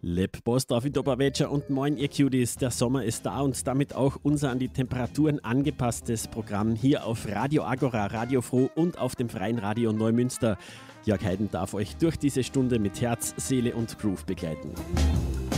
Lep Pozdrav in Dobavečer und moin ihr Cuties, der Sommer ist da und damit auch unser an die Temperaturen angepasstes Programm hier auf Radio Agora, Radio Froh und auf dem Freien Radio Neumünster. Jörg Heiden darf euch durch diese Stunde mit Herz, Seele und Groove begleiten.